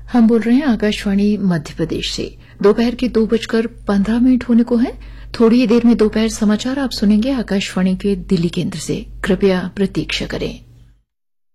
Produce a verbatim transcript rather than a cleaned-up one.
हम बोल रहे हैं आकाशवाणी मध्य प्रदेश से। दोपहर के दो बजकर पंद्रह मिनट होने को है। थोड़ी ही देर में दोपहर समाचार आप सुनेंगे आकाशवाणी के दिल्ली केंद्र से। कृपया प्रतीक्षा करें।